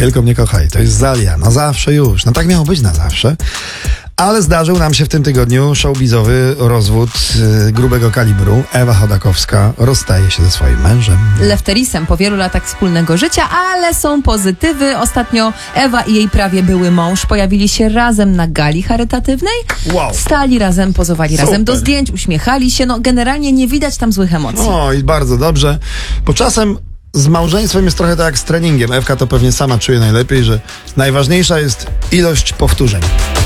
Tylko mnie kochaj. To jest Zalia. Na zawsze już. No tak miało być na zawsze. Ale zdarzył nam się w tym tygodniu showbizowy rozwód grubego kalibru. Ewa Chodakowska rozstaje się ze swoim mężem. Lefterisem po wielu latach wspólnego życia, ale są pozytywy. Ostatnio Ewa i jej prawie były mąż pojawili się razem na gali charytatywnej. Wow. Stali razem, pozowali Super. razem do zdjęć, uśmiechali się. No generalnie nie widać tam złych emocji. No i bardzo dobrze. Bo czasem z małżeństwem jest trochę tak jak z treningiem. Ewka to pewnie sama czuje najlepiej, że najważniejsza jest ilość powtórzeń.